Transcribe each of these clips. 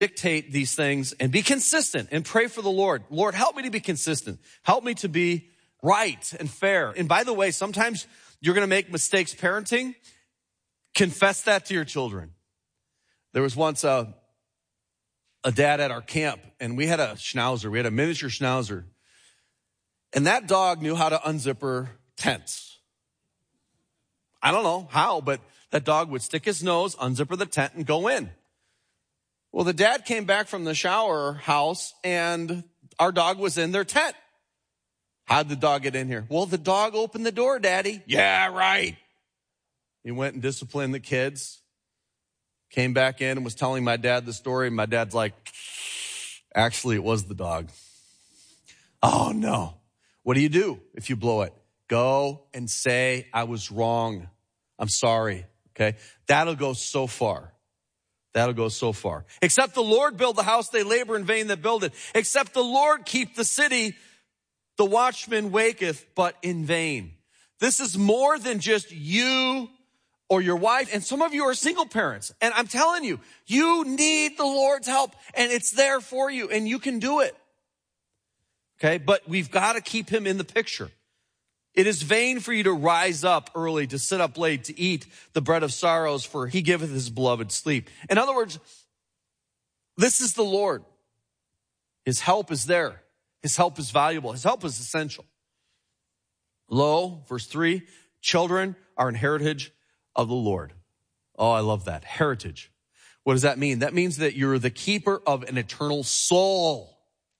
dictate these things and be consistent and pray for the Lord. Lord, help me to be consistent. Help me to be right and fair. And by the way, sometimes you're going to make mistakes parenting. Confess that to your children. There was once a dad at our camp, and we had a schnauzer. We had a miniature schnauzer. And that dog knew how to unzipper tents. I don't know how, but that dog would stick his nose, unzipper the tent, and go in. Well, the dad came back from the shower house, and our dog was in their tent. How'd the dog get in here? Well, the dog opened the door, Daddy. Yeah, right. He went and disciplined the kids. Came back in and was telling my dad the story. My dad's like, actually, it was the dog. Oh, no. What do you do if you blow it? Go and say, I was wrong. I'm sorry. Okay? That'll go so far. That'll go so far. Except the Lord build the house, they labor in vain that build it. Except the Lord keep the city, the watchman waketh, but in vain. This is more than just you or your wife. And some of you are single parents. And I'm telling you, you need the Lord's help. And it's there for you. And you can do it. Okay? But we've got to keep him in the picture. It is vain for you to rise up early, to sit up late, to eat the bread of sorrows, for he giveth his beloved sleep. In other words, this is the Lord. His help is there. His help is valuable. His help is essential. Lo, verse 3, children are an heritage of the Lord. Oh, I love that. Heritage. What does that mean? That means that you're the keeper of an eternal soul.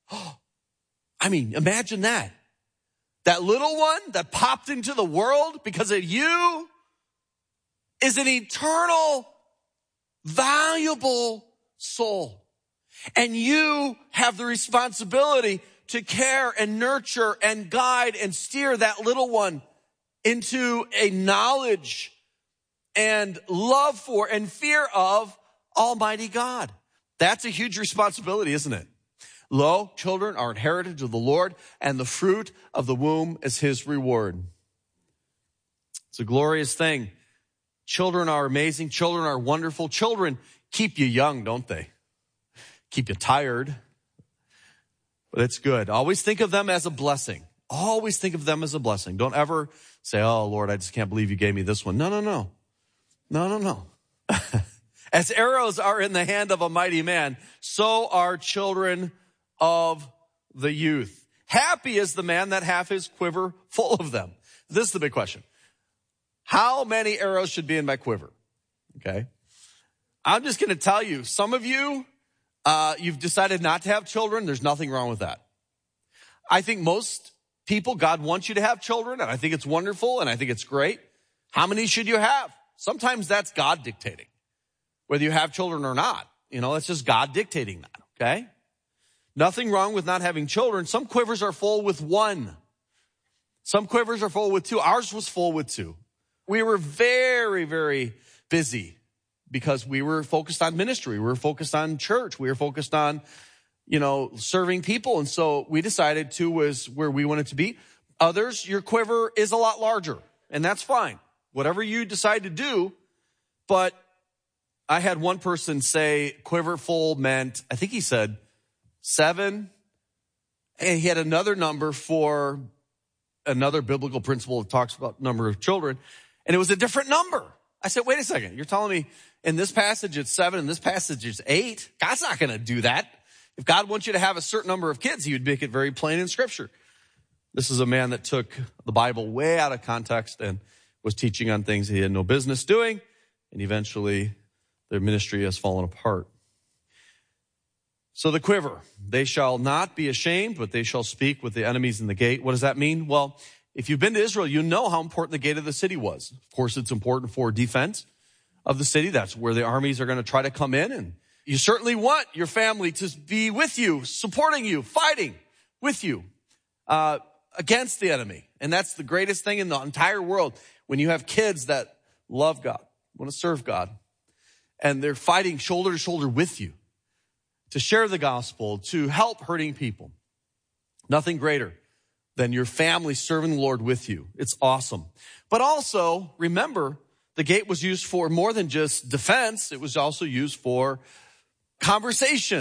I mean, imagine that. That little one that popped into the world because of you is an eternal, valuable soul. And you have the responsibility to care and nurture and guide and steer that little one into a knowledge and love for and fear of Almighty God. That's a huge responsibility, isn't it? Lo, children are an heritage of the Lord, and the fruit of the womb is his reward. It's a glorious thing. Children are amazing. Children are wonderful. Children keep you young, don't they? Keep you tired. But it's good. Always think of them as a blessing. Always think of them as a blessing. Don't ever say, oh, Lord, I just can't believe you gave me this one. No. As arrows are in the hand of a mighty man, so are children of the youth. Happy is the man that hath his quiver full of them. This is the big question. How many arrows should be in my quiver? Okay. I'm just going to tell you, some of you, you've decided not to have children. There's nothing wrong with that. I think most people, God wants you to have children, and I think it's wonderful, and I think it's great. How many should you have? Sometimes that's God dictating, whether you have children or not. It's just God dictating that, okay? Nothing wrong with not having children. Some quivers are full with one. Some quivers are full with two. Ours was full with two. We were very, very busy because we were focused on ministry. We were focused on church. We were focused on, serving people. And so we decided two was where we wanted to be. Others, your quiver is a lot larger, and that's fine. Whatever you decide to do. But I had one person say quiver full meant, I think he said 7. And he had another number for another biblical principle that talks about number of children. And it was a different number. I said, wait a second. You're telling me in this passage it's 7, in this passage it's 8? God's not going to do that. If God wants you to have a certain number of kids, he would make it very plain in Scripture. This is a man that took the Bible way out of context and was teaching on things he had no business doing. And eventually their ministry has fallen apart. So the quiver, they shall not be ashamed, but they shall speak with the enemies in the gate. What does that mean? Well, if you've been to Israel, you know how important the gate of the city was. Of course, it's important for defense of the city. That's where the armies are going to try to come in. And you certainly want your family to be with you, supporting you, fighting with you against the enemy. And that's the greatest thing in the entire world. When you have kids that love God, want to serve God, and they're fighting shoulder to shoulder with you to share the gospel, to help hurting people. Nothing greater than your family serving the Lord with you. It's awesome. But also, remember, the gate was used for more than just defense. It was also used for conversation.